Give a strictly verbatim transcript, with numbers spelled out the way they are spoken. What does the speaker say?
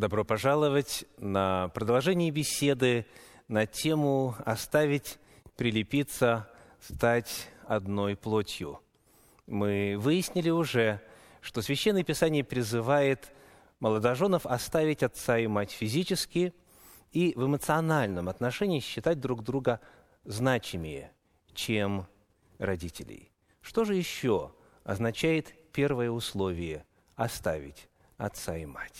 Добро пожаловать на продолжение беседы на тему «Оставить, прилепиться, стать одной плотью». Мы выяснили уже, что Священное Писание призывает молодоженов оставить отца и мать физически и в эмоциональном отношении считать друг друга значимее, чем родителей. Что же еще означает первое условие – оставить отца и мать?